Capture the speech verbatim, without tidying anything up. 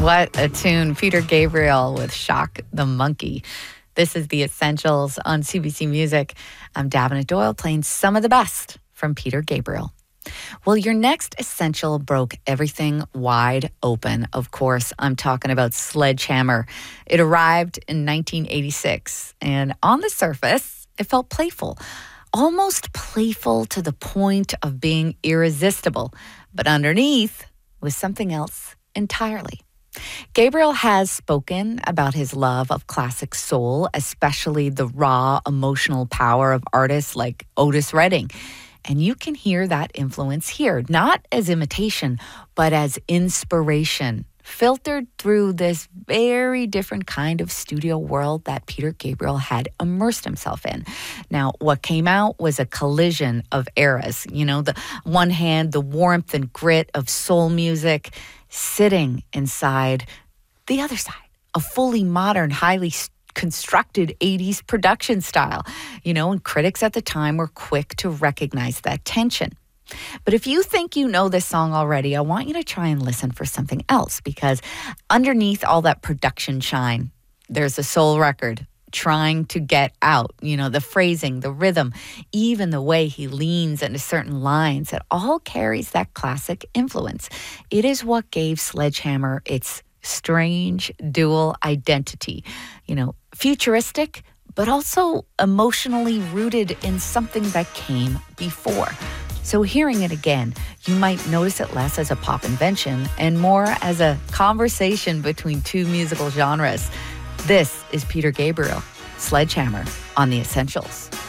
What a tune. Peter Gabriel with Shock the Monkey. This is The Essentials on C B C Music. I'm Davina Doyle playing some of the best from Peter Gabriel. Well, your next essential broke everything wide open. Of course, I'm talking about Sledgehammer. It arrived in nineteen eighty-six, and on the surface, it felt playful. Almost playful to the point of being irresistible. But underneath was something else entirely. Gabriel has spoken about his love of classic soul, especially the raw emotional power of artists like Otis Redding. And you can hear that influence here, not as imitation, but as inspiration, filtered through this very different kind of studio world that Peter Gabriel had immersed himself in. Now, what came out was a collision of eras. You know, the one hand, the warmth and grit of soul music, sitting inside the other side, a fully modern, highly constructed eighties production style, you know, and critics at the time were quick to recognize that tension. But if you think you know this song already, I want you to try and listen for something else, because underneath all that production shine, there's a soul record trying to get out, you know, the phrasing, the rhythm, even the way he leans into certain lines, it all carries that classic influence. It is what gave Sledgehammer its strange dual identity, you know, futuristic, but also emotionally rooted in something that came before. So hearing it again, you might notice it less as a pop invention and more as a conversation between two musical genres. This is Peter Gabriel, Sledgehammer on The Essentials.